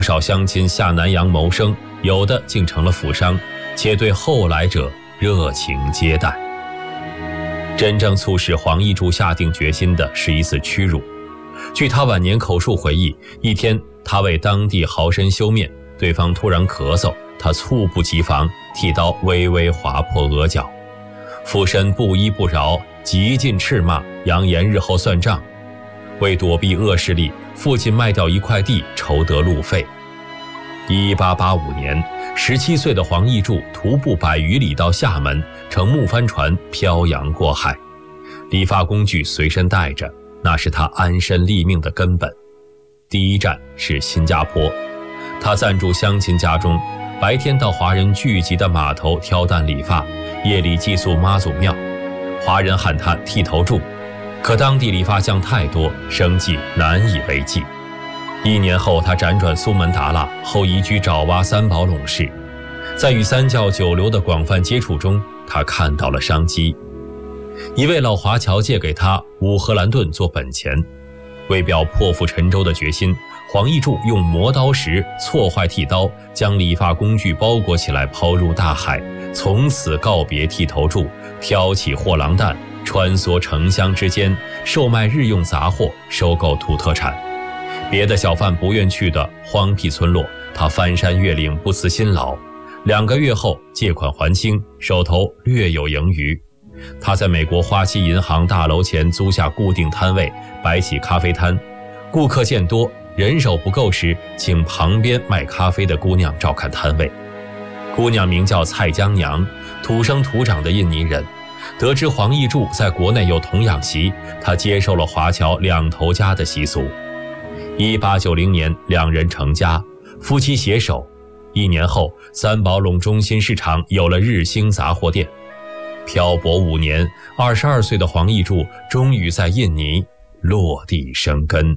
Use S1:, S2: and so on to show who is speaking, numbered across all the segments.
S1: 少乡亲下南洋谋生，有的竟成了富商，且对后来者热情接待。真正促使黄义柱下定决心的是一次屈辱。据他晚年口述回忆，一天他为当地豪绅修面，对方突然咳嗽，他猝不及防，剃刀微微划破额角。富绅不依不饶，极尽斥骂，扬言日后算账。为躲避恶势力，父亲卖掉一块地，筹得路费。1885年，17岁的黄义柱徒步100余里到厦门，乘木帆船漂洋过海，理发工具随身带着，那是他安身立命的根本。第一站是新加坡，他暂住乡亲家中，白天到华人聚集的码头挑担理发，夜里寄宿妈祖庙。华人喊他剃头柱，可当地理发匠太多，生计难以为继。1年后，他辗转苏门答腊，后移居爪哇三宝垄市。在与三教九流的广泛接触中，他看到了商机。一位老华侨借给他5荷兰盾做本钱，为表破釜沉舟的决心，黄义柱用磨刀石挫坏剃刀，将理发工具包裹起来抛入大海，从此告别剃头柱，挑起货郎担，穿梭城乡之间，售卖日用杂货，收购土特产。别的小贩不愿去的荒僻村落，他翻山越岭，不辞辛劳。2个月后借款还清，手头略有盈余。他在美国花旗银行大楼前租下固定摊位，摆起咖啡摊。顾客见多，人手不够时，请旁边卖咖啡的姑娘照看摊位。姑娘名叫蔡江娘，土生土长的印尼人。得知黄义柱在国内有童养媳，他接受了华侨2头家的习俗。1890年，2人成家，夫妻携手。1年后，三宝垄中心市场有了日兴杂货店。漂泊5年，22岁的黄义柱终于在印尼落地生根。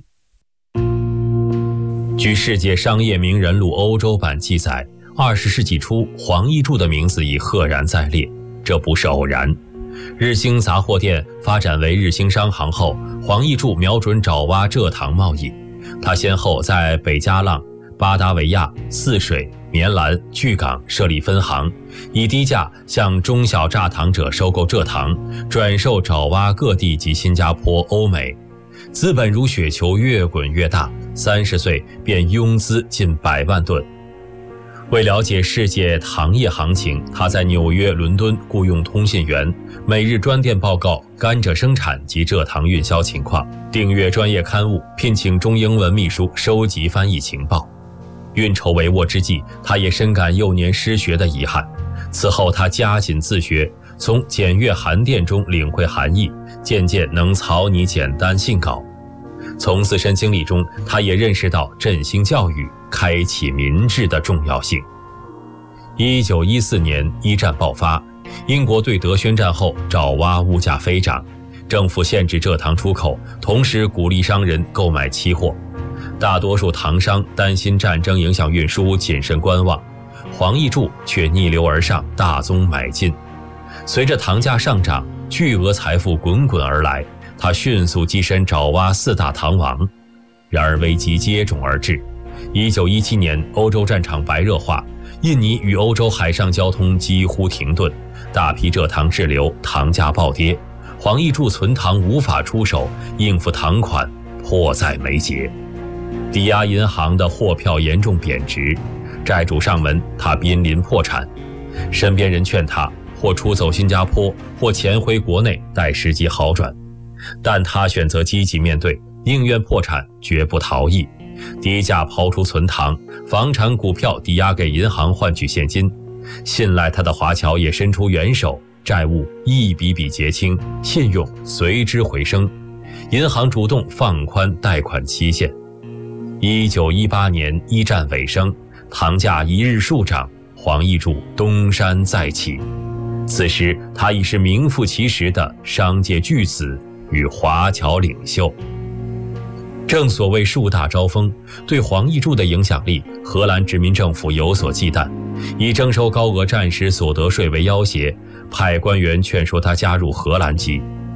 S1: 据《世界商业名人录》欧洲版记载，20世纪初，黄义柱的名字已赫然在列，这不是偶然。日兴杂货店发展为日兴商行后，黄义柱瞄准爪哇蔗糖贸易。他先后在北加浪、巴达维亚、泗水、棉兰、巨港设立分行，以低价向中小榨糖者收购蔗糖，转售爪哇各地及新加坡、欧美。资本如雪球越滚越大，30岁便拥资近100万吨。为了解世界糖业行情，他在纽约、伦敦雇用通信员，每日专电报告甘蔗生产及蔗糖运销情况，订阅专业刊物，聘请中英文秘书收集翻译情报。运筹帷幄之际，他也深感幼年失学的遗憾。此后他加紧自学，从简约函电中领会含义，渐渐能草拟简单信稿。从自身经历中，他也认识到振兴教育、开启民智的重要性。1914年一战爆发，英国对德宣战后，爪哇物价飞涨，政府限制蔗糖出口，同时鼓励商人购买期货。大多数糖商担心战争影响运输，谨慎观望。黄义柱却逆流而上，大宗买进。随着糖价上涨，巨额财富滚滚而来，他迅速跻身爪哇4大糖王。然而危机接踵而至。1917年，欧洲战场白热化，印尼与欧洲海上交通几乎停顿，大批蔗糖滞留，糖价暴跌。黄义柱存糖无法出手，应付糖款迫在眉睫。抵押银行的货票严重贬值，债主上门，他濒临破产。身边人劝他或出走新加坡，或潜回国内待时机好转，但他选择积极面对，宁愿破产绝不逃逸。低价抛出存糖，房产股票抵押给银行换取现金。信赖他的华侨也伸出援手，债务一笔笔结清，信用随之回升。银行主动放宽贷款期限。1918年一战尾声，糖价一日数涨，黄义柱东山再起。此时他已是名副其实的商界巨子与华侨领袖。正所谓树大招风，对黄义柱的影响力，荷兰殖民政府有所忌惮，以征收高额战时所得税为要挟，派官员劝说他加入荷兰籍。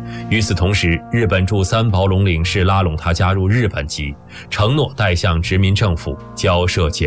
S1: 与此同时，日本驻三宝垄领事拉拢他加入日本籍，承诺代向殖民政府交涉解